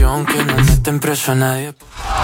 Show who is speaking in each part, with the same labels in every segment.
Speaker 1: prisión, que no meten preso a nadie.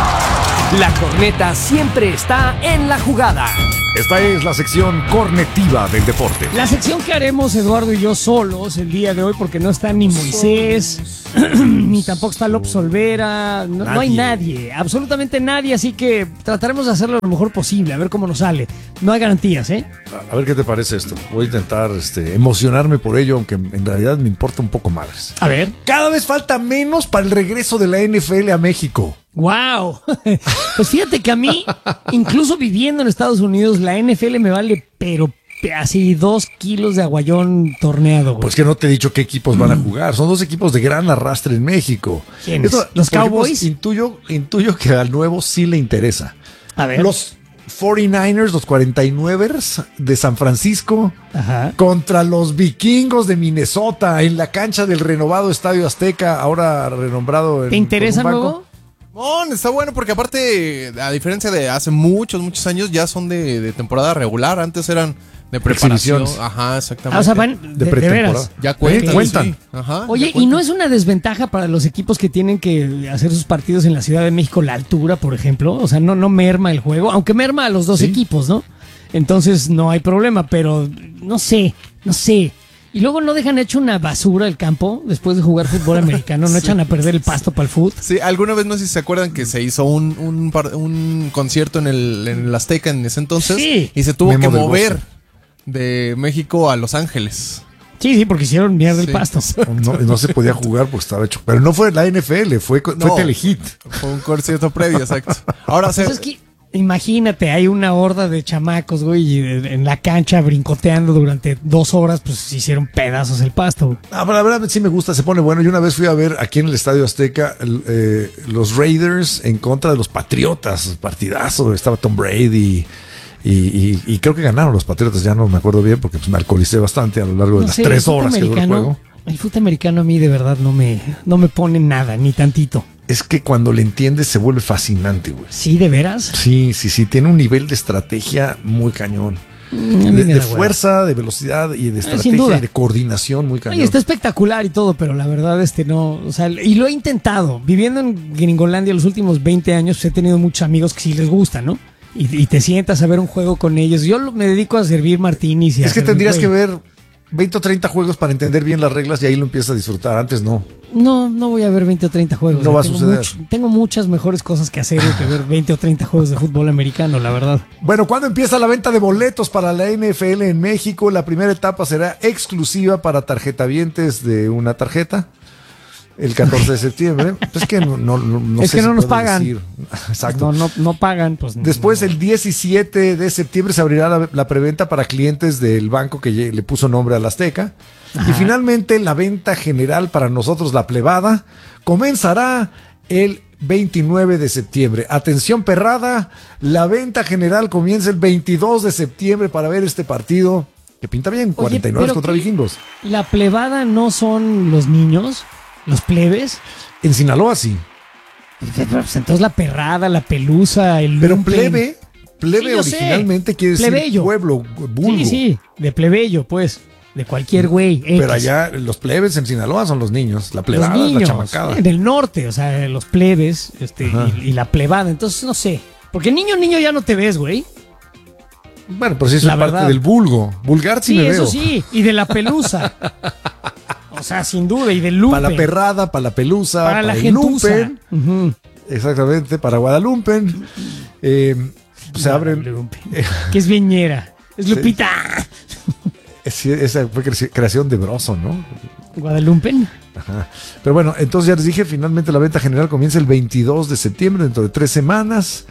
Speaker 2: La corneta siempre está en la jugada.
Speaker 3: Esta es la sección cornetiva del deporte.
Speaker 4: La sección que haremos Eduardo y yo solos el día de hoy, porque no está ni Moisés, ni tampoco está López Olvera, no hay nadie, absolutamente nadie, así que trataremos de hacerlo lo mejor posible, a ver cómo nos sale. No hay garantías, ¿eh?
Speaker 3: A ver qué te parece esto. Voy a intentar emocionarme por ello, aunque en realidad me importa un poco madres.
Speaker 4: A ver.
Speaker 3: Cada vez falta menos para el regreso de la NFL a México.
Speaker 4: ¡Wow! Pues fíjate que a mí, incluso viviendo en Estados Unidos, la NFL me vale, pero así 2 kilos de aguayón torneado, güey.
Speaker 3: Pues que no te he dicho qué equipos van a jugar. Son 2 equipos de gran arrastre en México.
Speaker 4: ¿Quiénes? ¿Los Cowboys?
Speaker 3: Intuyo que al nuevo sí le interesa.
Speaker 4: A ver.
Speaker 3: Los 49ers, los 49ers de San Francisco,
Speaker 4: Ajá,
Speaker 3: contra los vikingos de Minnesota en la cancha del renovado Estadio Azteca, ahora renombrado en...
Speaker 4: ¿Te interesa luego?
Speaker 5: Está bueno porque aparte, a diferencia de hace muchos años, ya son de temporada regular. Antes eran de preparación. Ajá, exactamente.
Speaker 4: O sea, van de veras.
Speaker 5: Ya cuentan.
Speaker 3: Sí.
Speaker 5: Ajá,
Speaker 4: Oye, ¿y no es una desventaja para los equipos que tienen que hacer sus partidos en la Ciudad de México la altura, por ejemplo? O sea, no merma el juego, aunque merma a los dos equipos, ¿no? Entonces no hay problema, pero no sé. Y luego no dejan hecho una basura el campo después de jugar fútbol americano, no echan a perder el pasto para el fútbol.
Speaker 5: Sí, alguna vez no sé si se acuerdan que se hizo un concierto en el Azteca en ese entonces,
Speaker 4: Sí.
Speaker 5: y se tuvo
Speaker 3: Memo
Speaker 5: que
Speaker 3: del
Speaker 5: mover
Speaker 3: Bosque.
Speaker 5: de México a Los Ángeles.
Speaker 4: Sí, porque hicieron mierda el
Speaker 5: Sí.
Speaker 4: pasto.
Speaker 3: No se podía jugar porque estaba hecho. Pero no fue la NFL, fue
Speaker 5: No.
Speaker 3: Telehit.
Speaker 5: Fue un concierto previo, exacto. Ahora
Speaker 4: Pues es que, imagínate, hay una horda de chamacos, güey, y en la cancha brincoteando durante 2 horas, pues hicieron pedazos el pasto, güey.
Speaker 3: Ah, pero la verdad sí me gusta, se pone bueno. Yo una vez fui a ver aquí en el Estadio Azteca los Raiders en contra de los Patriotas. Partidazo, estaba Tom Brady y creo que ganaron los Patriotas, ya no me acuerdo bien porque pues, me alcoholicé bastante a lo largo de las 3 horas que duró el juego.
Speaker 4: El fútbol americano a mí de verdad no me pone nada, ni tantito.
Speaker 3: Es que cuando le entiendes se vuelve fascinante, güey.
Speaker 4: ¿Sí, de veras?
Speaker 3: Sí, tiene un nivel de estrategia muy cañón.
Speaker 4: A mí me
Speaker 3: De
Speaker 4: da hueva.
Speaker 3: fuerza, de velocidad y de
Speaker 4: sin
Speaker 3: estrategia
Speaker 4: duda.
Speaker 3: y de coordinación muy cañón.
Speaker 4: Oye, está espectacular y todo, pero la verdad no, o sea, y lo he intentado. Viviendo en Gringolandia los últimos 20 años, pues, he tenido muchos amigos que sí les gusta, ¿no? Y te sientas a ver un juego con ellos. Yo me dedico a servir martinis y
Speaker 3: Es que
Speaker 4: hacer
Speaker 3: tendrías
Speaker 4: un
Speaker 3: que
Speaker 4: juego.
Speaker 3: ver 20 o 30 juegos para entender bien las reglas y ahí lo empiezas a disfrutar. Antes no.
Speaker 4: No voy a ver 20 o 30 juegos.
Speaker 3: No va a
Speaker 4: tengo
Speaker 3: suceder.
Speaker 4: tengo muchas mejores cosas que hacer que ver 20 o 30 juegos de fútbol americano, la verdad.
Speaker 3: Bueno, ¿cuándo empieza la venta de boletos para la NFL en México? La primera etapa será exclusiva para tarjetavientes de una tarjeta. El 14 de septiembre. Es que no
Speaker 4: Es
Speaker 3: sé
Speaker 4: que
Speaker 3: si
Speaker 4: no nos
Speaker 3: puedo
Speaker 4: pagan.
Speaker 3: decir. Exacto.
Speaker 4: No pagan, pues.
Speaker 3: Después, el 17 de septiembre, se abrirá la preventa para clientes del banco que le puso nombre al Azteca. Y finalmente, la venta general para nosotros, la plebada, comenzará el 29 de septiembre. Atención, perrada, la venta general comienza el 22 de septiembre para ver este partido que pinta bien, 49
Speaker 4: pero
Speaker 3: contra
Speaker 4: ¿qué?
Speaker 3: vikingos.
Speaker 4: La plebada no son los niños, los plebes.
Speaker 3: En Sinaloa sí.
Speaker 4: Pues entonces la perrada, la pelusa, el
Speaker 3: Pero
Speaker 4: lumpen.
Speaker 3: plebe
Speaker 4: Sí, yo sé.
Speaker 3: originalmente quiere decir
Speaker 4: Plebeyo.
Speaker 3: pueblo, vulgo.
Speaker 4: Sí, de plebeyo, pues. De cualquier güey.
Speaker 3: Pero
Speaker 4: X.
Speaker 3: allá los plebes en Sinaloa son los niños, la
Speaker 4: Los
Speaker 3: plebada,
Speaker 4: niños,
Speaker 3: la chamancada.
Speaker 4: en el norte, o sea, los plebes
Speaker 3: Ajá.
Speaker 4: y la plebada. Entonces, no sé. Porque niño ya no te ves, güey.
Speaker 3: Bueno, pero sí eso
Speaker 4: La
Speaker 3: es parte
Speaker 4: verdad.
Speaker 3: del vulgo. Vulgar sí,
Speaker 4: Sí,
Speaker 3: me
Speaker 4: eso
Speaker 3: veo.
Speaker 4: sí. Y de la pelusa. O sea, sin duda. Y del lumpen.
Speaker 3: Para la perrada, para la pelusa,
Speaker 4: Para la
Speaker 3: el
Speaker 4: gentuza.
Speaker 3: lumpen.
Speaker 4: Ujú.
Speaker 3: Exactamente, para Guadalupe. Se abren.
Speaker 4: Que es viñera. Es Lupita.
Speaker 3: Esa fue creación de Broso, ¿no?
Speaker 4: Guadalupe.
Speaker 3: Ajá. Pero bueno, entonces ya les dije, finalmente la venta general comienza el 22 de septiembre, dentro de 3 semanas.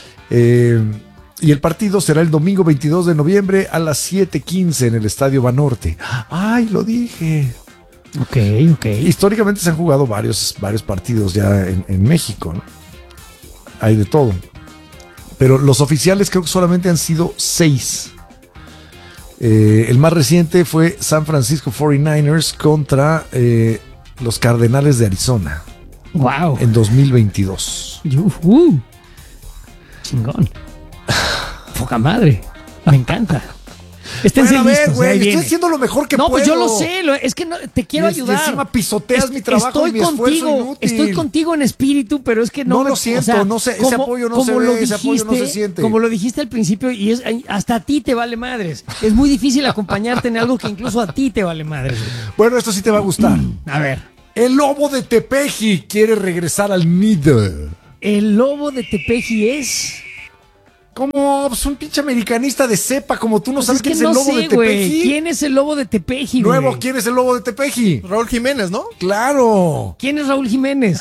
Speaker 3: Y el partido será el domingo 22 de noviembre a las 7:15 en el Estadio Banorte. ¡Ay, lo dije!
Speaker 4: Ok.
Speaker 3: Históricamente se han jugado varios partidos ya en México, ¿no? Hay de todo. Pero los oficiales creo que solamente han sido 6. El más reciente fue San Francisco 49ers contra los Cardenales de Arizona
Speaker 4: Wow.
Speaker 3: en 2022.
Speaker 4: Chingón. Poca madre. Me encanta. Esténse
Speaker 3: Bueno, a ver,
Speaker 4: listos,
Speaker 3: güey,
Speaker 4: ahí
Speaker 3: estoy
Speaker 4: viene.
Speaker 3: haciendo lo mejor que
Speaker 4: No,
Speaker 3: puedo.
Speaker 4: pues yo lo sé, es que no, te quiero ayudar.
Speaker 3: Y encima pisoteas mi trabajo y mi esfuerzo inútil.
Speaker 4: Estoy contigo en espíritu, pero es que no.
Speaker 3: No lo siento, no sé, ese apoyo no se ve, ese apoyo no se siente.
Speaker 4: Como lo dijiste al principio, y hasta a ti te vale madres. Es muy difícil acompañarte en algo que incluso a ti te vale madres.
Speaker 3: Bueno, esto sí te va a gustar.
Speaker 4: A ver.
Speaker 3: El lobo de Tepeji quiere regresar al nido.
Speaker 4: El lobo de Tepeji es...
Speaker 3: Como pues, un pinche americanista de cepa, como tú no
Speaker 4: Pues
Speaker 3: sabes quién es el lobo de Tepeji.
Speaker 4: Güey. ¿Quién es el lobo de Tepeji, güey?
Speaker 3: Nuevo, ¿quién es el lobo de Tepeji?
Speaker 5: Raúl Jiménez, ¿no?
Speaker 3: Claro.
Speaker 4: ¿Quién es Raúl Jiménez?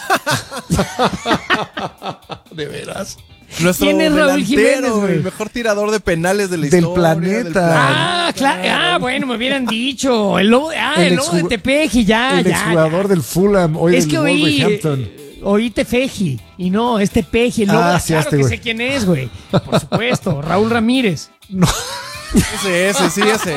Speaker 3: ¿De veras?
Speaker 4: ¿Quién es Raúl Jiménez, güey?
Speaker 5: El mejor tirador de penales de la
Speaker 3: Del
Speaker 5: historia.
Speaker 3: planeta.
Speaker 4: Ah, claro. Ah, bueno, me hubieran dicho. El lobo de Tepeji, ya.
Speaker 3: El exjugador del Fulham, hoy
Speaker 4: es
Speaker 3: del
Speaker 4: que
Speaker 3: Wolverhampton.
Speaker 4: Oí Tepeji y no, es Tepeji. El lobo,
Speaker 3: sí,
Speaker 4: claro que
Speaker 3: güey.
Speaker 4: sé quién es, güey. Por supuesto, Raúl Ramírez.
Speaker 3: No.
Speaker 5: Ese.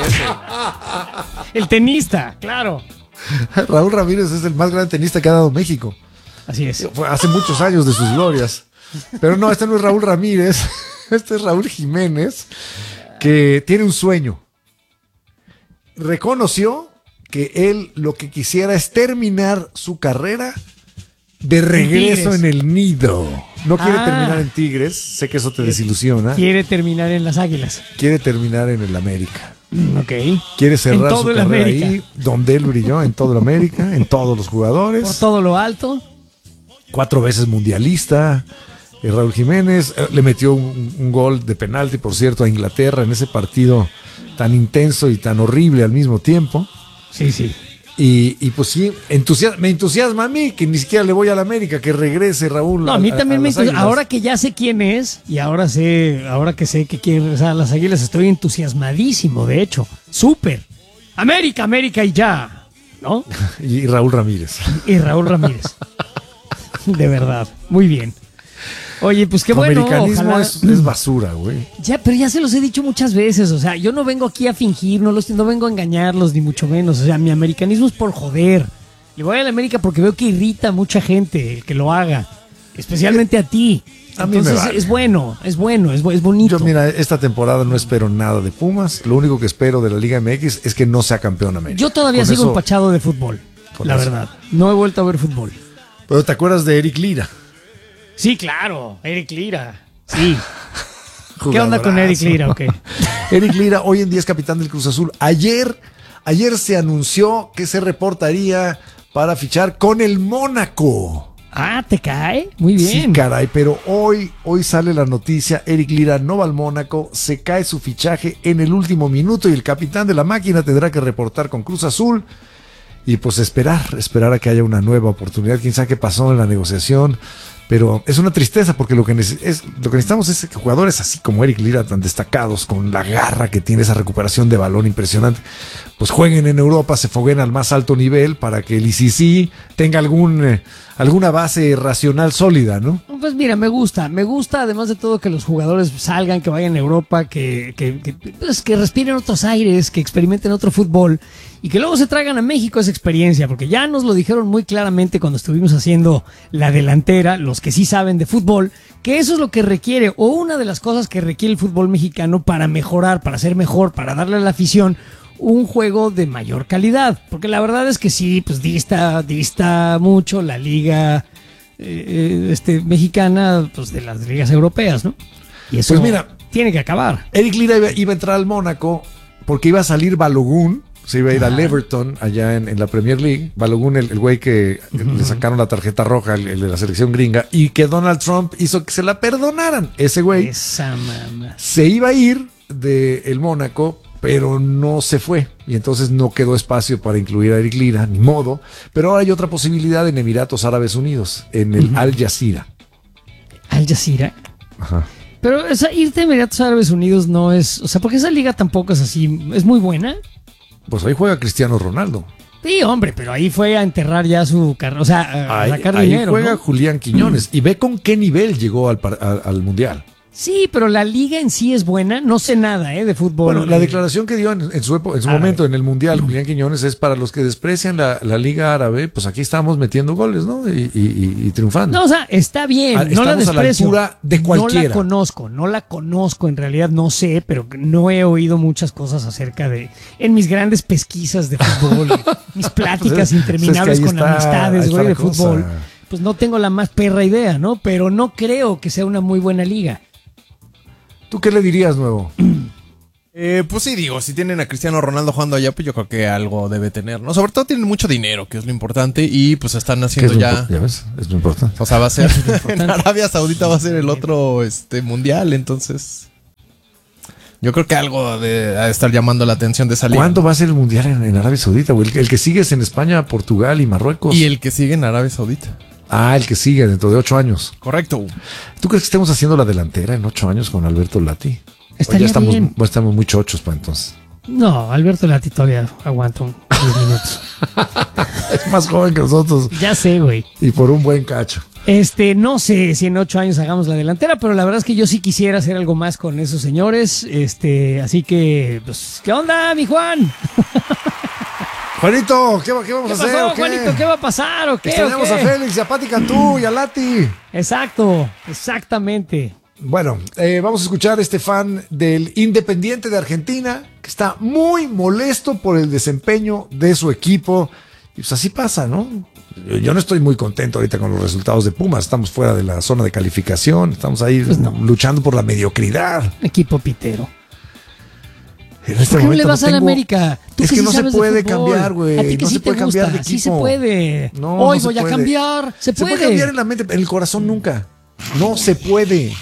Speaker 4: El tenista, claro.
Speaker 3: Raúl Ramírez es el más gran tenista que ha dado México.
Speaker 4: Así es.
Speaker 3: Fue hace muchos años de sus glorias. Pero no, este no es Raúl Ramírez. Este es Raúl Jiménez, que tiene un sueño. Reconoció que él lo que quisiera es terminar su carrera de regreso en el nido. No quiere terminar en Tigres. Sé que eso te desilusiona.
Speaker 4: Quiere terminar en las Águilas.
Speaker 3: Quiere terminar en el América.
Speaker 4: Ok.
Speaker 3: Quiere cerrar
Speaker 4: todo
Speaker 3: su
Speaker 4: el
Speaker 3: carrera
Speaker 4: América.
Speaker 3: ahí, donde él brilló, en todo el América, en todos los jugadores.
Speaker 4: Por todo lo alto.
Speaker 3: 4 veces mundialista. Raúl Jiménez le metió un gol de penalti, por cierto, a Inglaterra en ese partido tan intenso y tan horrible al mismo tiempo.
Speaker 4: Sí.
Speaker 3: Y pues sí, me entusiasma a mí, que ni siquiera le voy a la América, que regrese Raúl.
Speaker 4: No, a mí también me entusiasma.
Speaker 3: Águilas.
Speaker 4: Ahora que ya sé quién es y ahora que sé que quiere regresar a las Águilas, estoy entusiasmadísimo, de hecho. ¡Súper! América y ya, ¿no?
Speaker 3: Y Raúl Ramírez.
Speaker 4: Y Raúl Ramírez. De verdad, muy bien. Oye, pues qué
Speaker 3: Tu
Speaker 4: bueno.
Speaker 3: americanismo
Speaker 4: ojalá...
Speaker 3: es basura, güey.
Speaker 4: Ya, pero ya se los he dicho muchas veces. O sea, yo no vengo aquí a fingir, no vengo a engañarlos, ni mucho menos. O sea, mi americanismo es por joder. Le voy a la América porque veo que irrita a mucha gente el que lo haga. Especialmente a ti.
Speaker 3: A mí
Speaker 4: Entonces
Speaker 3: me vale.
Speaker 4: es bonito.
Speaker 3: Yo, mira, esta temporada no espero nada de Pumas. Lo único que espero de la Liga MX es que no sea campeón América.
Speaker 4: Yo todavía
Speaker 3: Con
Speaker 4: sigo
Speaker 3: eso-
Speaker 4: empachado de fútbol,
Speaker 3: con
Speaker 4: la
Speaker 3: eso.
Speaker 4: verdad. No he vuelto a ver fútbol.
Speaker 3: Pero ¿te acuerdas de Eric Lira?
Speaker 4: Sí, claro, Eric Lira. Sí. ¿Qué onda con Eric Lira? Okay.
Speaker 3: Eric Lira hoy en día es capitán del Cruz Azul. Ayer se anunció que se reportaría para fichar con el Mónaco.
Speaker 4: Ah, ¿te cae? Muy bien.
Speaker 3: Sí, caray, pero hoy sale la noticia, Eric Lira no va al Mónaco, se cae su fichaje en el último minuto y el capitán de la máquina tendrá que reportar con Cruz Azul y pues esperar a que haya una nueva oportunidad. Quién sabe qué pasó en la negociación, pero es una tristeza porque lo que necesitamos es que jugadores así como Eric Lira, tan destacados, con la garra que tiene, esa recuperación de balón impresionante, pues jueguen en Europa, se fogueen al más alto nivel para que el ICC tenga alguna base racional sólida, ¿no?
Speaker 4: Pues mira, me gusta además de todo que los jugadores salgan, que vayan a Europa, que respiren otros aires, que experimenten otro fútbol y que luego se traigan a México esa experiencia, porque ya nos lo dijeron muy claramente cuando estuvimos haciendo la delantera, los que sí saben de fútbol, que eso es lo que requiere, o una de las cosas que requiere el fútbol mexicano para mejorar, para ser mejor, para darle a la afición un juego de mayor calidad, porque la verdad es que sí, pues dista mucho la liga mexicana, pues de las ligas europeas, ¿no? Y eso
Speaker 3: Pues mira,
Speaker 4: tiene que acabar.
Speaker 3: Eric Lira iba a entrar al Mónaco porque iba a salir Balogun, se iba a ir al Everton allá en la Premier League. Balogun, el güey que le sacaron la tarjeta roja, el de la selección gringa, y que Donald Trump hizo que se la perdonaran. Ese güey
Speaker 4: Esa mamá.
Speaker 3: se iba a ir del Mónaco, pero no se fue. Y entonces no quedó espacio para incluir a Eric Lira, ni modo. Pero ahora hay otra posibilidad en Emiratos Árabes Unidos, en el Al Jazeera.
Speaker 4: Al Jazeera.
Speaker 3: Ajá.
Speaker 4: Pero irte a Emiratos Árabes Unidos no es, o sea, porque esa liga tampoco es así, es muy buena.
Speaker 3: Pues ahí juega Cristiano Ronaldo.
Speaker 4: Sí, hombre, pero ahí fue a enterrar ya su carrera, o sea, a sacar
Speaker 3: ahí
Speaker 4: dinero,
Speaker 3: juega
Speaker 4: ¿no?
Speaker 3: Julián Quiñones. Y ve con qué nivel llegó al Mundial.
Speaker 4: Sí, pero la liga en sí es buena. No sé nada de fútbol.
Speaker 3: Bueno, la declaración que dio en su momento en el Mundial, Julián Quiñones, es para los que desprecian la Liga Árabe, pues aquí estamos metiendo goles, ¿no? Y triunfando.
Speaker 4: No, o sea, está bien, no la desprecio.
Speaker 3: A la altura de cualquiera.
Speaker 4: No la conozco, en realidad no sé, pero no he oído muchas cosas acerca de, en mis grandes pesquisas de fútbol, mis pláticas interminables con amistades, güey, de fútbol. Pues no tengo la más perra idea, ¿no? Pero no creo que sea una muy buena liga.
Speaker 3: ¿Tú qué le dirías, Nuevo?
Speaker 5: Pues sí, digo, si tienen a Cristiano Ronaldo jugando allá, pues yo creo que algo debe tener, ¿no? Sobre todo tienen mucho dinero, que es lo importante, y pues están haciendo ya...
Speaker 3: Ya ves, es lo importante.
Speaker 5: O sea, va a ser... en Arabia Saudita va a ser el otro mundial, entonces... Yo creo que algo de estar llamando la atención de esa liga.
Speaker 3: ¿Cuándo va a ser el mundial en Arabia Saudita, güey? El que sigue es en España, Portugal y Marruecos.
Speaker 5: Y el que sigue en Arabia Saudita.
Speaker 3: Ah, el que sigue dentro de 8 años.
Speaker 5: Correcto.
Speaker 3: ¿Tú crees que estemos haciendo la delantera en 8 años con Alberto Lati?
Speaker 4: Estaría bien.
Speaker 3: Estamos muy chochos para entonces.
Speaker 4: No, Alberto Lati todavía aguanta 10 minutos.
Speaker 3: Es más joven que nosotros.
Speaker 4: Ya sé, güey.
Speaker 3: Y por un buen cacho.
Speaker 4: No sé si en 8 años hagamos la delantera, pero la verdad es que yo sí quisiera hacer algo más con esos señores. Así que, pues, ¿qué onda, mi Juan?
Speaker 3: Juanito, ¿qué vamos a hacer?
Speaker 4: ¿Qué pasó, Juanito? ¿Qué va a pasar? ¿O qué?
Speaker 3: Extrañamos a Félix, y a Pati Cantú y a Lati.
Speaker 4: Exactamente.
Speaker 3: Bueno, vamos a escuchar a este fan del Independiente de Argentina, que está muy molesto por el desempeño de su equipo. Y pues así pasa, ¿no? Yo no estoy muy contento ahorita con los resultados de Pumas. Estamos fuera de la zona de calificación. Estamos ahí luchando por la mediocridad.
Speaker 4: Equipo pitero.
Speaker 3: ¿Por
Speaker 4: qué no le vas a la América?
Speaker 3: Es que no se puede cambiar, güey.
Speaker 4: A ti que
Speaker 3: no
Speaker 4: sí
Speaker 3: se puede cambiar de equipo.
Speaker 4: Sí se puede.
Speaker 3: No,
Speaker 4: Hoy
Speaker 3: no
Speaker 4: voy a cambiar. Se puede
Speaker 3: cambiar en la mente, en el corazón nunca. No se puede.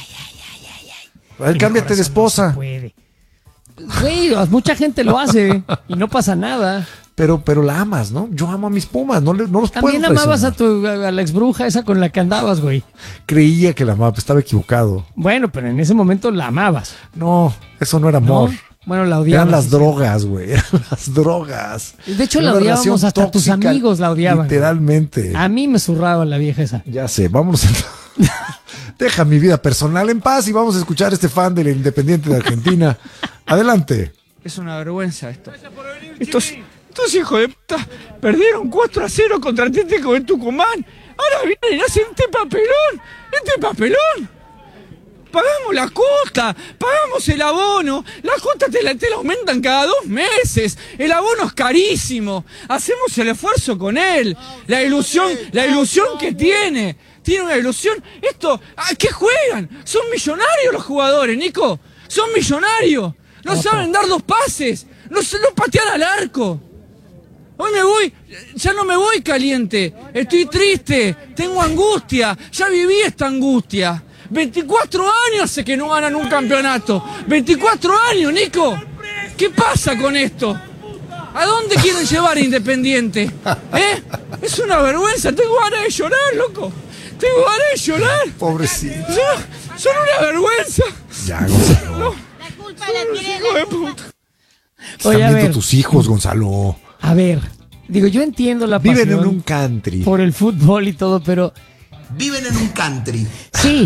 Speaker 3: A ver, cámbiate de esposa.
Speaker 4: Se puede. Güey, mucha gente lo hace y no pasa nada.
Speaker 3: Pero la amas, ¿no? Yo amo a mis Pumas, no los puedo
Speaker 4: También amabas a la exbruja esa con la que andabas, güey.
Speaker 3: Creía que la amaba, estaba equivocado.
Speaker 4: Bueno, pero en ese momento la amabas.
Speaker 3: No, eso no era amor.
Speaker 4: ¿No? Bueno, la odiabas.
Speaker 3: Eran las drogas, güey. Eran las drogas.
Speaker 4: De hecho, la odiábamos, hasta tus amigos la odiaban.
Speaker 3: Literalmente.
Speaker 4: Güey. A mí me zurraba la vieja esa.
Speaker 3: Ya sé, vámonos. Deja mi vida personal en paz y vamos a escuchar a este fan del Independiente de Argentina. Adelante.
Speaker 6: Es una vergüenza esto. Estos hijos de puta perdieron 4-0 contra Atlético de Tucumán. Ahora vienen y hacen este papelón. Pagamos la cuota, pagamos el abono. La cuota te la aumentan cada 2 meses. El abono es carísimo. Hacemos el esfuerzo con él. La ilusión que tiene. Tiene una ilusión. ¿A qué juegan? Son millonarios los jugadores, Nico. Son millonarios. No saben dar 2 pases. No patean al arco. Hoy ya no me voy caliente. Estoy triste. Tengo angustia. Ya viví esta angustia. 24 años hace que no ganan un campeonato. 24 años, Nico. ¿Qué pasa con esto? ¿A dónde quieren llevar a Independiente? Es una vergüenza. Tengo ganas de llorar, loco. Tengo ganas de llorar.
Speaker 3: Pobrecito.
Speaker 6: Son una vergüenza.
Speaker 3: Ya, Gonzalo.
Speaker 6: No. La culpa la tiene. Hijo de puta.
Speaker 3: Están viendo tus hijos, Gonzalo.
Speaker 4: A ver, digo, yo entiendo la pasión.
Speaker 3: Viven en un country.
Speaker 4: Por el fútbol y todo, pero...
Speaker 7: Viven en un country.
Speaker 4: Sí.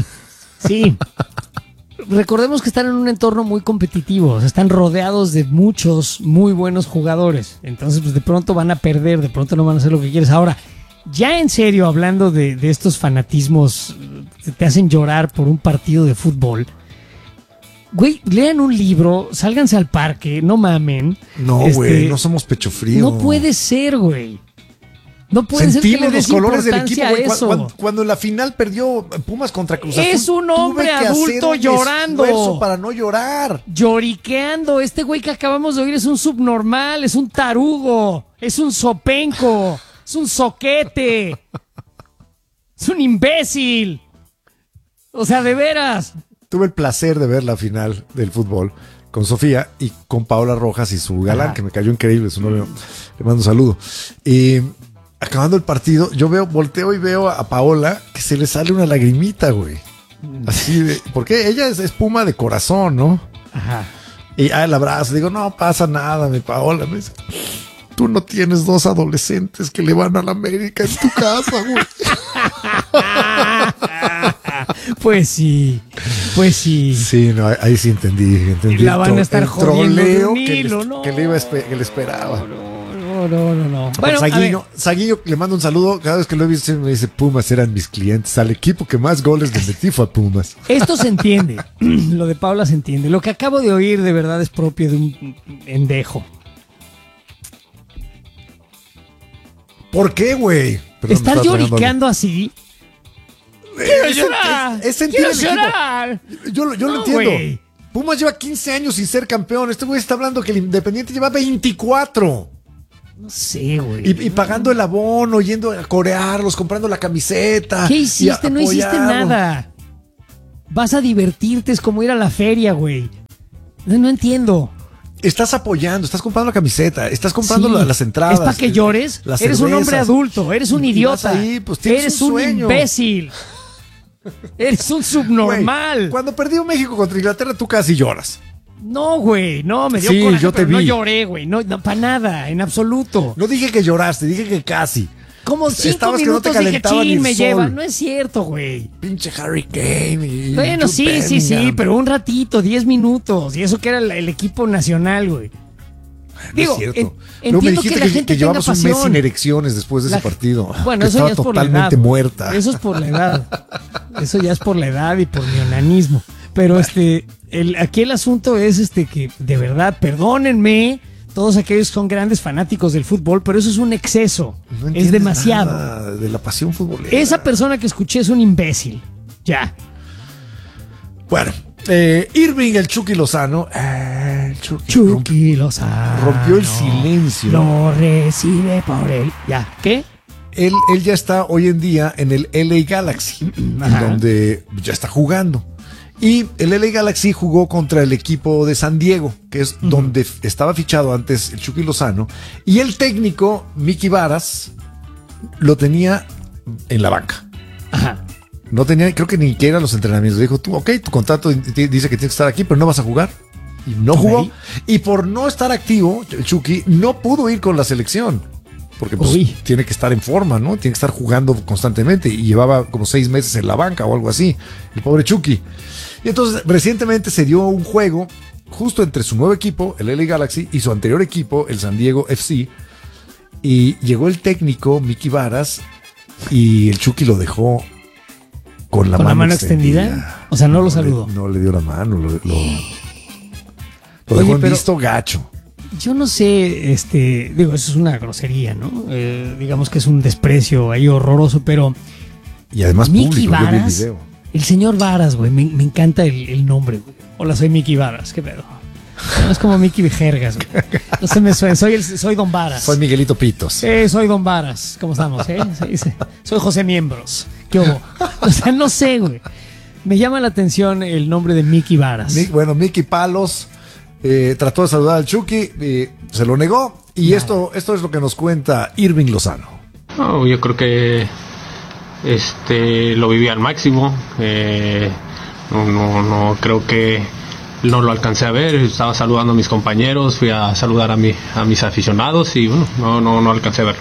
Speaker 4: Recordemos que están en un entorno muy competitivo. O sea, están rodeados de muchos muy buenos jugadores. Entonces, pues de pronto van a perder, de pronto no van a hacer lo que quieres. Ahora, ya en serio, hablando de estos fanatismos que te hacen llorar por un partido de fútbol... Güey, lean un libro, sálganse al parque, no mamen.
Speaker 3: No, güey, no somos pecho frío.
Speaker 4: No puede ser, güey. No puede ser que le des
Speaker 3: los colores del equipo, güey. Cuando en la final perdió Pumas contra Cruz Azul,
Speaker 4: es un hombre adulto llorando.
Speaker 3: Esfuerzo para no llorar.
Speaker 4: Lloriqueando. Este güey que acabamos de oír es un subnormal, es un tarugo, es un sopenco, es un soquete, es un imbécil. O sea, de veras.
Speaker 3: Tuve el placer de ver la final del fútbol con Sofía y con Paola Rojas y su galán, que me cayó increíble, su novio. Le mando un saludo. Y acabando el partido, volteo y veo a Paola que se le sale una lagrimita, güey. Así de... Porque ella es Puma de corazón, ¿no?
Speaker 4: Ajá.
Speaker 3: Y el abrazo, digo, no pasa nada, mi Paola. Me dice, tú no tienes 2 adolescentes que le van a la América en tu casa, güey.
Speaker 4: Pues sí. Pues sí.
Speaker 3: Sí, no, ahí sí entendí.
Speaker 4: La van a estar
Speaker 3: el
Speaker 4: jodiendo de
Speaker 3: troleo
Speaker 4: un
Speaker 3: que
Speaker 4: hilo,
Speaker 3: le,
Speaker 4: no.
Speaker 3: que le esperaba.
Speaker 4: No. Bueno,
Speaker 3: Saguiño le mando un saludo. Cada vez que lo he visto me dice Pumas eran mis clientes. Al equipo que más goles le metí fue a Pumas.
Speaker 4: esto se entiende. Lo de Paula se entiende. Lo que acabo de oír de verdad es propio de un endejo.
Speaker 3: ¿Por qué, güey? Perdón,
Speaker 4: Estar
Speaker 3: me estaba tragando
Speaker 4: lloriqueando así. ¡Quiero llorar!
Speaker 3: es sentir
Speaker 4: ¡Quiero
Speaker 3: el equipo.
Speaker 4: llorar!
Speaker 3: Yo lo
Speaker 4: No,
Speaker 3: entiendo.
Speaker 4: güey.
Speaker 3: Pumas lleva 15 años sin ser campeón. Este güey está hablando que el Independiente lleva 24.
Speaker 4: No sé, güey.
Speaker 3: Y pagando el abono, yendo a corearlos, comprando la camiseta.
Speaker 4: ¿Qué hiciste? No hiciste
Speaker 3: apoyarlo.
Speaker 4: nada. Vas a divertirte, es como ir a la feria, güey. No entiendo.
Speaker 3: Estás apoyando, estás comprando la camiseta, estás comprando
Speaker 4: Sí.
Speaker 3: las entradas.
Speaker 4: ¿Es para que llores?
Speaker 3: las
Speaker 4: Eres un hombre
Speaker 3: cervezas.
Speaker 4: adulto, eres un
Speaker 3: Y
Speaker 4: idiota.
Speaker 3: vas ahí, pues, tienes
Speaker 4: eres
Speaker 3: un
Speaker 4: un
Speaker 3: sueño.
Speaker 4: imbécil. Eres un subnormal.
Speaker 3: Güey, cuando perdió México contra Inglaterra, tú casi lloras.
Speaker 4: No, güey, no, me dio
Speaker 3: Sí,
Speaker 4: coraje,
Speaker 3: yo te
Speaker 4: pero no
Speaker 3: vi.
Speaker 4: lloré, güey. No, para nada, en absoluto.
Speaker 3: No dije que lloraste, dije que casi.
Speaker 4: Como 5
Speaker 3: Estabas que no te
Speaker 4: minutos dije,
Speaker 3: calentaba ni
Speaker 4: chin,
Speaker 3: el
Speaker 4: me
Speaker 3: sol".
Speaker 4: lleva. No es cierto, güey.
Speaker 3: Pinche Harry Kane. Y
Speaker 4: Bueno,
Speaker 3: Jude
Speaker 4: sí,
Speaker 3: Bellingham.
Speaker 4: pero un ratito, 10 minutos. Y eso que era el equipo nacional, güey.
Speaker 3: No
Speaker 4: Digo,
Speaker 3: es cierto. Luego me
Speaker 4: entiendo
Speaker 3: dijiste
Speaker 4: que la gente tenga
Speaker 3: llevamos un mes
Speaker 4: pasión.
Speaker 3: sin erecciones después de
Speaker 4: La-
Speaker 3: ese partido.
Speaker 4: Bueno,
Speaker 3: que
Speaker 4: eso
Speaker 3: estaba
Speaker 4: ya es por la edad.
Speaker 3: totalmente muerta.
Speaker 4: Eso es por la edad. Eso ya es por la edad y por mi onanismo. Pero aquí el asunto es que de verdad, perdónenme, todos aquellos que son grandes fanáticos del fútbol, pero eso es un exceso.
Speaker 3: No
Speaker 4: Es
Speaker 3: entiendes
Speaker 4: demasiado.
Speaker 3: nada de la pasión futbolera.
Speaker 4: Esa persona que escuché es un imbécil. Ya.
Speaker 3: Bueno, Irving, el Chucky Lozano. El
Speaker 4: Chucky Lozano.
Speaker 3: rompió el silencio.
Speaker 4: Lo recibe por él. Ya. ¿Qué?
Speaker 3: Él ya está hoy en día en el LA Galaxy,
Speaker 4: Ajá.
Speaker 3: donde ya está jugando. Y el LA Galaxy jugó contra el equipo de San Diego, que es donde estaba fichado antes el Chucky Lozano. Y el técnico, Mickey Varas, lo tenía en la banca.
Speaker 4: Ajá.
Speaker 3: No tenía, creo que ni siquiera los entrenamientos. Dijo, tú, ok, tu contrato dice que tienes que estar aquí, pero no vas a jugar. Y no jugó.
Speaker 4: Ok.
Speaker 3: Y por no estar activo, el Chucky no pudo ir con la selección. Porque pues,
Speaker 4: Uy.
Speaker 3: tiene que estar en forma, ¿no? Tiene que estar jugando constantemente. Y llevaba como 6 meses en la banca o algo así. El pobre Chucky. Y entonces, recientemente se dio un juego justo entre su nuevo equipo, el LA Galaxy, y su anterior equipo, el San Diego FC. Y llegó el técnico, Mickey Varas, y el Chucky lo dejó con la mano
Speaker 4: extendida. O sea, no lo saludó.
Speaker 3: No le dio la mano, lo dejó
Speaker 4: Oye,
Speaker 3: en
Speaker 4: pero-
Speaker 3: visto gacho.
Speaker 4: Yo no sé, digo, eso es una grosería, ¿no? Digamos que es un desprecio ahí horroroso, pero
Speaker 3: Y además
Speaker 4: Mickey
Speaker 3: público, yo vi el
Speaker 4: Varas,
Speaker 3: video.
Speaker 4: el señor Varas, güey, me encanta el nombre, güey. Hola, soy Mickey Varas, ¿qué pedo? No es como Mickey Vejergas, güey. No se me suena, soy Don Varas.
Speaker 3: Soy Miguelito Pitos.
Speaker 4: Soy Don Varas, ¿cómo estamos? Sí. Soy José Miembros, ¿qué hubo? O sea, no sé, güey. Me llama la atención el nombre de Mickey Varas.
Speaker 3: Bueno, Mickey Palos trató de saludar al Chucky, se lo negó. Y esto es lo que nos cuenta Irving Lozano.
Speaker 8: No, yo creo que lo viví al máximo. No creo que no lo alcancé a ver. Estaba saludando a mis compañeros, fui a saludar a mis aficionados y bueno, no alcancé a verlo.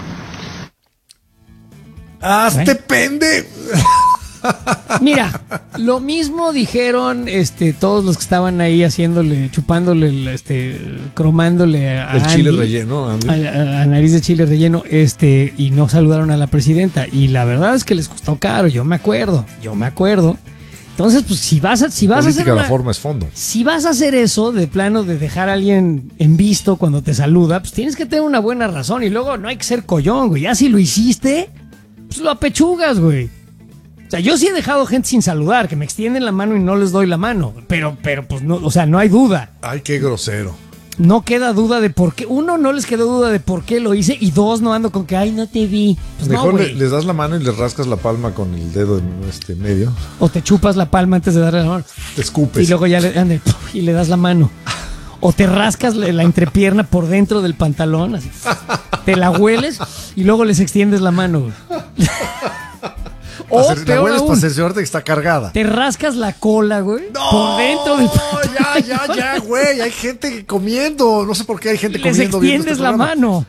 Speaker 3: ¡Hazte pende!
Speaker 4: Mira, lo mismo dijeron todos los que estaban ahí haciéndole, chupándole, cromándole a
Speaker 3: El chile
Speaker 4: Andy,
Speaker 3: relleno, Andy.
Speaker 4: a nariz de chile relleno, y no saludaron a la presidenta. Y la verdad es que les costó caro, yo me acuerdo. Entonces, pues si vas a hacer
Speaker 3: Política, la forma es fondo.
Speaker 4: si vas a hacer eso, de plano de dejar a alguien en visto cuando te saluda, pues tienes que tener una buena razón. Y luego no hay que ser collón, güey. Ya si lo hiciste, pues lo apechugas, güey. O sea, yo sí he dejado gente sin saludar, que me extienden la mano y no les doy la mano. Pero pues no, o sea, no hay duda.
Speaker 3: Ay, qué grosero.
Speaker 4: No queda duda de por qué. Uno, no les quedó duda de por qué lo hice. Y dos, no ando con que, ay, no te vi. Pues no,
Speaker 3: Mejor
Speaker 4: güey.
Speaker 3: les das la mano y les rascas la palma con el dedo en medio.
Speaker 4: O te chupas la palma antes de darle la mano.
Speaker 3: Te escupes.
Speaker 4: Y luego ya y le das la mano. O te rascas la entrepierna por dentro del pantalón, así, te la hueles y luego les extiendes la mano, güey. O
Speaker 3: la
Speaker 4: peor
Speaker 3: hueles
Speaker 4: aún,
Speaker 3: para cerciorarte que está cargada.
Speaker 4: te rascas la cola, güey, por dentro del pantalón.
Speaker 3: Ya, güey. Hay gente comiendo. No sé por qué hay gente
Speaker 4: Y les
Speaker 3: comiendo. viendo
Speaker 4: extiendes
Speaker 3: este
Speaker 4: la
Speaker 3: programa.
Speaker 4: mano.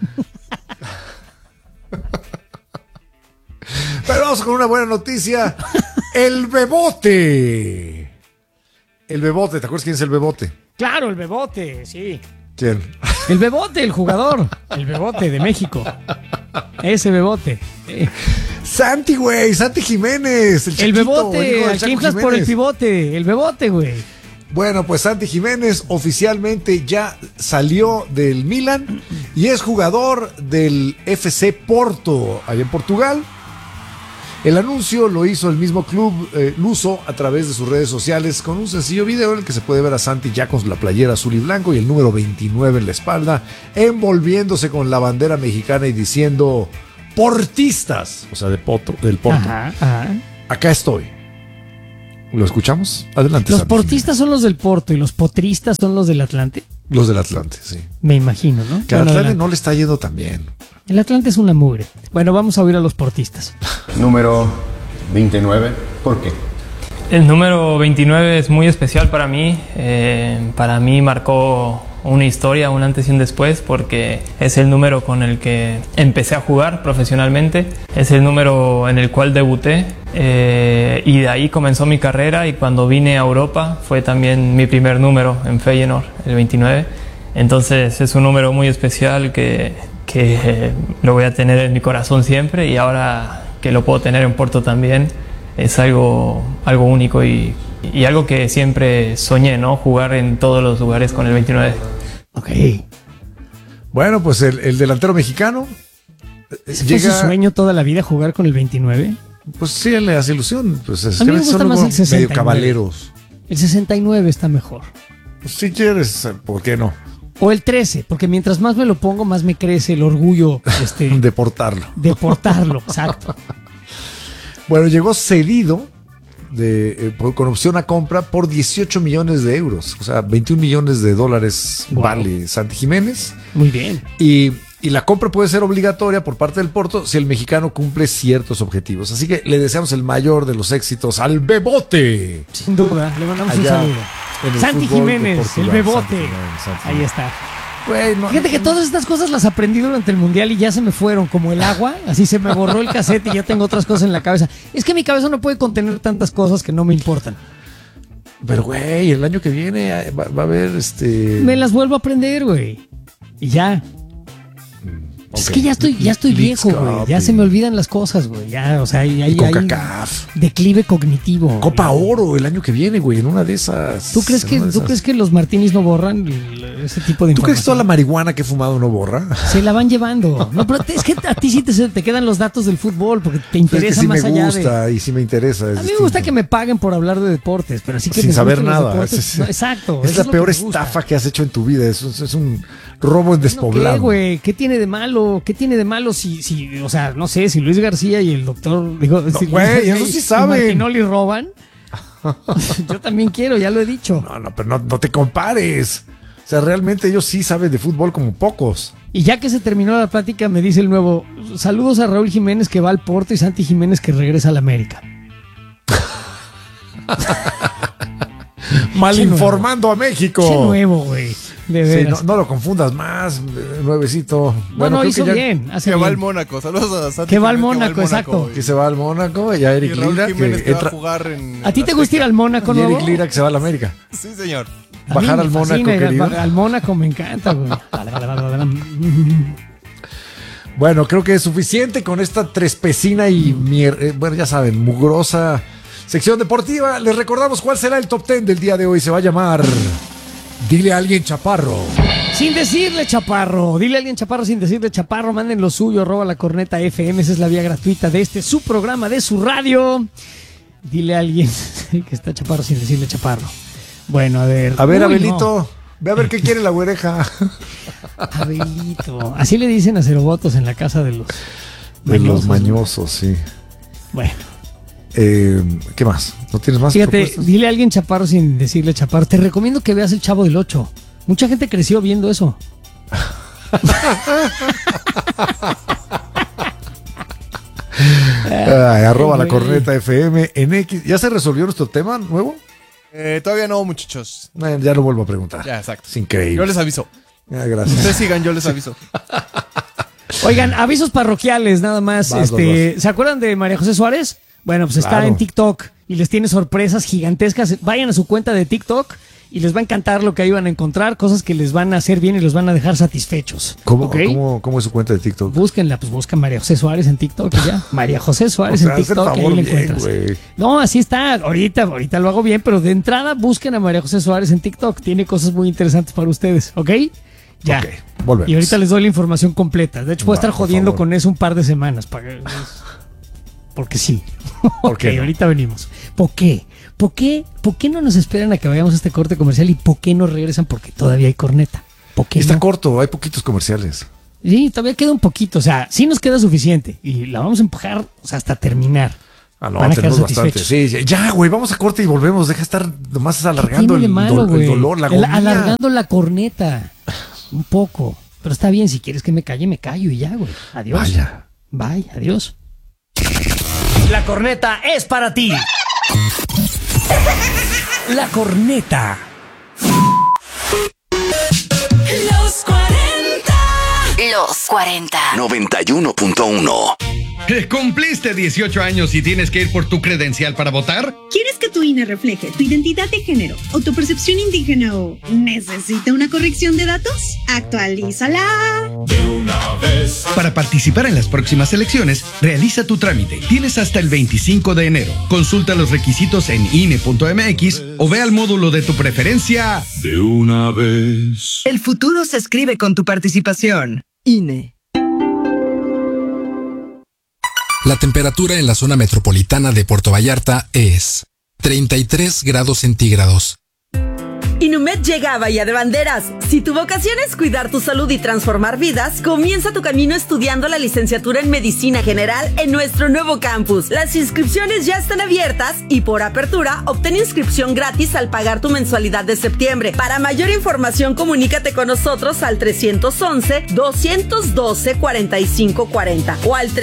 Speaker 3: Pero vamos con una buena noticia. El Bebote. El Bebote, ¿te acuerdas quién es el Bebote?
Speaker 4: Claro, el Bebote, sí.
Speaker 3: ¿Quién?
Speaker 4: El Bebote, el jugador. El Bebote de México. Ese Bebote.
Speaker 3: Santi, güey, Santi Jiménez.
Speaker 4: El Bebote, al que inflas por el pivote. El Bebote, güey.
Speaker 3: Bueno, pues Santi Jiménez oficialmente ya salió del Milan y es jugador del FC Porto, allá en Portugal. El anuncio lo hizo el mismo club luso a través de sus redes sociales con un sencillo video en el que se puede ver a Santi ya con la playera azul y blanco y el número 29 en la espalda, envolviéndose con la bandera mexicana y diciendo portistas, o sea, del Porto.
Speaker 4: Ajá, ajá.
Speaker 3: Acá estoy. ¿Lo escuchamos? Adelante.
Speaker 4: Los
Speaker 3: Santi
Speaker 4: portistas
Speaker 3: Jiménez.
Speaker 4: son los del Porto y los potristas son los del Atlante.
Speaker 3: Los del Atlante, sí.
Speaker 4: Me imagino, ¿no?
Speaker 3: Que al
Speaker 4: Bueno,
Speaker 3: Atlante no le está yendo tan bien.
Speaker 4: el Atlante es una mugre. Bueno, vamos a oír a los portistas.
Speaker 9: Número 29, ¿por qué?
Speaker 10: El número 29 es muy especial para mí. Para mí marcó una historia, un antes y un después, porque es el número con el que empecé a jugar profesionalmente. Es el número en el cual debuté. Y de ahí comenzó mi carrera, y cuando vine a Europa fue también mi primer número en Feyenoord, el 29. Entonces es un número muy especial que lo voy a tener en mi corazón siempre, y ahora que lo puedo tener en Porto también es algo único y algo que siempre soñé, ¿no? Jugar en todos los lugares con el 29.
Speaker 4: Ok.
Speaker 3: Bueno, pues el delantero mexicano
Speaker 4: ¿Ese fue su sueño toda la vida, jugar con el 29?
Speaker 3: Pues sí, le hace ilusión. Pues
Speaker 4: A mí me gusta más el 69.
Speaker 3: Medio caballeros.
Speaker 4: El 69 está mejor.
Speaker 3: Pues si quieres, ¿por qué no?
Speaker 4: O el 13, porque mientras más me lo pongo, más me crece el orgullo
Speaker 3: de portarlo.
Speaker 4: De portarlo, exacto.
Speaker 3: Bueno, llegó cedido con opción a compra por 18 millones de euros. O sea, 21 millones de dólares vale Santi Jiménez.
Speaker 4: Muy bien.
Speaker 3: Y la compra puede ser obligatoria por parte del Porto si el mexicano cumple ciertos objetivos. Así que le deseamos el mayor de los éxitos al Bebote.
Speaker 4: Sin duda, le mandamos un saludo. Santi Jiménez, el Bebote. Ahí está.
Speaker 3: Bueno,
Speaker 4: fíjate que todas estas cosas las aprendí durante el Mundial y ya se me fueron como el agua. Así se me borró el cassette y ya tengo otras cosas en la cabeza. Es que mi cabeza no puede contener tantas cosas que no me importan.
Speaker 3: Pero, güey, el año que viene va a haber
Speaker 4: Me las vuelvo a aprender, güey. Y ya. Okay. Es que ya estoy viejo, güey. Ya se me olvidan las cosas, güey. Ya, o sea, hay declive cognitivo.
Speaker 3: Copa Oro el año que viene, güey, en una de esas.
Speaker 4: ¿Tú crees que los martinis no borran ese tipo de información?
Speaker 3: ¿Tú crees que toda la marihuana que he fumado no borra?
Speaker 4: Se la van llevando. No, pero es que a ti sí te quedan los datos del fútbol porque te interesa
Speaker 3: es que sí
Speaker 4: más allá de...
Speaker 3: me gusta y sí me interesa.
Speaker 4: A mí me gusta que me paguen por hablar de deportes, pero así que
Speaker 3: sin saber nada.
Speaker 4: No, exacto.
Speaker 3: Es la peor estafa que has hecho en tu vida. Es un robo en despoblado.
Speaker 4: ¿Qué, güey? ¿Qué tiene de malo? ¿Qué tiene de malo si o sea, no sé, si Luis García y el doctor, digo,
Speaker 3: no, güey, eso sí saben.
Speaker 4: Y Martinoli roban? Yo también quiero, ya lo he dicho.
Speaker 3: No, pero no te compares. O sea, realmente ellos sí saben de fútbol como pocos.
Speaker 4: Y ya que se terminó la plática, me dice el nuevo: saludos a Raúl Jiménez que va al Porto y Santi Jiménez que regresa al América.
Speaker 3: Mal informando a México.
Speaker 4: Qué nuevo, güey. De veras.
Speaker 3: Sí, no lo confundas más, nuevecito.
Speaker 4: Bueno, hizo bien.
Speaker 5: Que va al Mónaco. Saludos a Santi.
Speaker 4: Que va al Mónaco, exacto.
Speaker 3: Que se va al Mónaco y a Eric Lira que entra
Speaker 5: a jugar en
Speaker 4: ¿A ti te gusta ir al Mónaco,
Speaker 3: no? Y Eric Lira que se va a la América.
Speaker 5: Sí, señor.
Speaker 3: Bajar al Mónaco, querido.
Speaker 4: Al Mónaco me encanta, güey.
Speaker 3: Bueno, creo que es suficiente con esta trespecina y bueno, ya saben, mugrosa sección deportiva. Les recordamos cuál será el top 10 del día de hoy. Se va a llamar Dile a alguien Chaparro.
Speaker 4: Sin decirle Chaparro. Dile a alguien Chaparro sin decirle Chaparro. Manden lo suyo, @lacorneta_FM. Esa es la vía gratuita de su programa, de su radio. Dile a alguien que está Chaparro sin decirle Chaparro. Bueno, a ver.
Speaker 3: Abelito. No. Ve a ver qué quiere la güereja.
Speaker 4: Abelito. Así le dicen a Cerobotos en la casa de los
Speaker 3: mañosos. Mañosos, sí.
Speaker 4: Bueno.
Speaker 3: ¿Qué más? ¿No tienes más?
Speaker 4: Fíjate,
Speaker 3: propuestas?
Speaker 4: Dile a alguien Chaparro sin decirle Chaparro. Te recomiendo que veas El Chavo del 8. Mucha gente creció viendo eso.
Speaker 3: @lacorneta_FM en X. ¿Ya se resolvió nuestro tema nuevo?
Speaker 5: Todavía no, muchachos.
Speaker 3: Ya lo vuelvo a preguntar.
Speaker 5: Ya, exacto.
Speaker 3: Es increíble.
Speaker 5: Yo les aviso.
Speaker 3: Gracias.
Speaker 5: Ustedes sigan, yo les aviso.
Speaker 4: Oigan, avisos parroquiales nada más.
Speaker 3: Vas.
Speaker 4: ¿Se acuerdan de María José Suárez? Bueno, pues está en TikTok y les tiene sorpresas gigantescas. Vayan a su cuenta de TikTok y les va a encantar lo que ahí van a encontrar, cosas que les van a hacer bien y los van a dejar satisfechos.
Speaker 3: ¿Cómo es su cuenta de TikTok?
Speaker 4: Búsquenla, pues busca María José Suárez en TikTok y ya. María José Suárez en TikTok, ahí la encuentras. No, así está, ahorita lo hago bien, pero de entrada busquen a María José Suárez en TikTok, tiene cosas muy interesantes para ustedes, ¿ok? Ya.
Speaker 3: Okay, volvemos.
Speaker 4: Y ahorita les doy la información completa. De hecho, voy a estar jodiendo con eso un par de semanas. Porque sí. Ok, no? Ahorita venimos. ¿Por qué? ¿Por qué no nos esperan a que vayamos a este corte comercial y por qué no regresan? Porque todavía hay corneta. ¿Por qué
Speaker 3: está corto, hay poquitos comerciales.
Speaker 4: Sí, todavía queda un poquito. O sea, sí nos queda suficiente. Y la vamos a empujar hasta terminar.
Speaker 3: No, tenemos bastante. Sí, ya, güey, vamos a corte y volvemos. Deja estar nomás alargando el dolor, la agonía.
Speaker 4: Alargando la corneta. Un poco. Pero está bien, si quieres que me calle, me callo y ya, güey. Adiós.
Speaker 3: Vaya.
Speaker 4: Bye, adiós.
Speaker 2: La corneta es para ti. La corneta.
Speaker 11: Los 40. Los 40.
Speaker 12: 91.1.
Speaker 13: ¿Cumpliste 18 años y tienes que ir por tu credencial para votar?
Speaker 14: ¿Quieres que tu INE refleje tu identidad de género o tu percepción indígena o necesita una corrección de datos? Actualízala
Speaker 13: de una vez. Para participar en las próximas elecciones, realiza tu trámite. Tienes hasta el 25 de enero. Consulta los requisitos en INE.mx o ve al módulo de tu preferencia de una vez.
Speaker 15: El futuro se escribe con tu participación. INE.
Speaker 16: La temperatura en la zona metropolitana de Puerto Vallarta es 33 grados centígrados.
Speaker 17: Inumet llega a Bahía de Banderas. Si tu vocación es cuidar tu salud y transformar vidas, comienza tu camino estudiando la licenciatura en Medicina General en nuestro nuevo campus. Las inscripciones ya están abiertas y por apertura, obtén inscripción gratis al pagar tu mensualidad de septiembre. Para mayor información, comunícate con nosotros al 311-212-4540 o al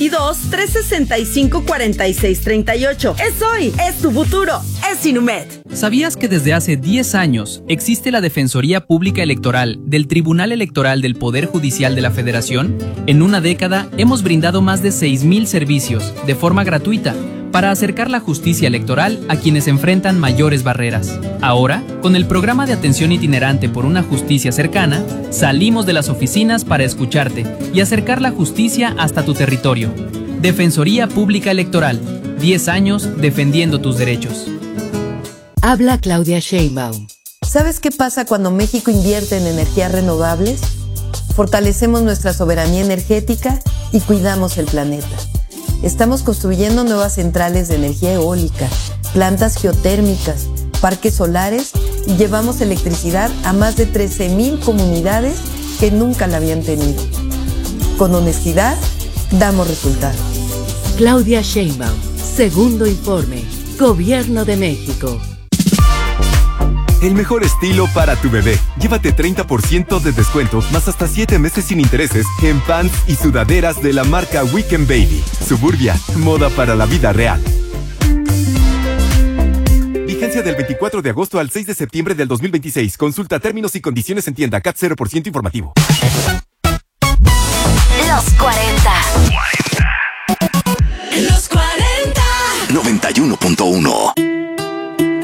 Speaker 17: 322-365-4638. Es hoy, es tu futuro, es Inumet.
Speaker 18: ¿Sabías que desde hace 10 años existe la Defensoría Pública Electoral del Tribunal Electoral del Poder Judicial de la Federación? En una década hemos brindado más de 6,000 servicios de forma gratuita para acercar la justicia electoral a quienes enfrentan mayores barreras. Ahora, con el programa de atención itinerante por una justicia cercana, salimos de las oficinas para escucharte y acercar la justicia hasta tu territorio. Defensoría Pública Electoral, 10 años defendiendo tus derechos.
Speaker 19: Habla Claudia Sheinbaum. ¿Sabes qué pasa cuando México invierte en energías renovables? Fortalecemos nuestra soberanía energética y cuidamos el planeta. Estamos construyendo nuevas centrales de energía eólica, plantas geotérmicas, parques solares y llevamos electricidad a más de 13,000 comunidades que nunca la habían tenido. Con honestidad, damos resultados.
Speaker 20: Claudia Sheinbaum, segundo informe, Gobierno de México.
Speaker 21: El mejor estilo para tu bebé. Llévate 30% de descuento, más hasta 7 meses sin intereses en pants y sudaderas de la marca Weekend Baby. Suburbia, moda para la vida real. Vigencia del 24 de agosto al 6 de septiembre del 2026. Consulta términos y condiciones en tienda. CAT 0% informativo.
Speaker 11: Los 40. Los 40.
Speaker 12: 91.1.